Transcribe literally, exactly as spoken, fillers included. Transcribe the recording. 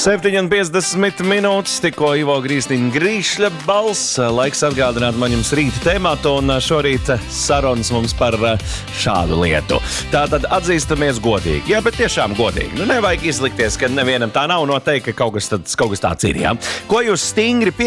septiņi un piecdesmit minūtes, tikko Ivo Grīsniņa Grīšļa balss. Laiks atgādināt man jums rīta tēmātu, un šorīt sarunas mums par šādu lietu. Tātad atzīstamies godīgi. Jā, bet tiešām godīgi. Nu, nevajag izlikties, ka nevienam tā nav, noteikti, ka kaut kas, tāds, kaut kas tāds ir, jā. Ko jūs stingri pie